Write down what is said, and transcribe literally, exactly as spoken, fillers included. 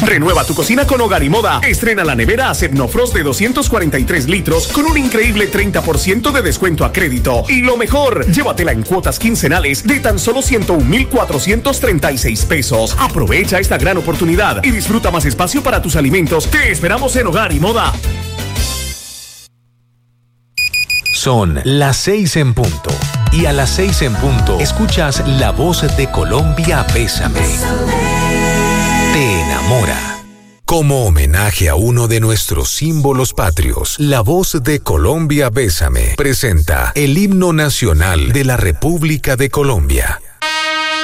Renueva tu cocina con Hogar y Moda. Estrena la nevera Acepnofrost de doscientos cuarenta y tres litros con un increíble treinta por ciento de descuento a crédito. Y lo mejor, llévatela en cuotas quincenales de tan solo ciento un mil cuatrocientos treinta y seis pesos. Aprovecha esta gran oportunidad y disfruta más espacio para tus alimentos. Te esperamos en Hogar y Moda. Son las seis en punto. Y a las seis en punto escuchas La Voz de Colombia, Bésame. Te enamora. Como homenaje a uno de nuestros símbolos patrios, La Voz de Colombia, Bésame presenta el himno nacional de la República de Colombia.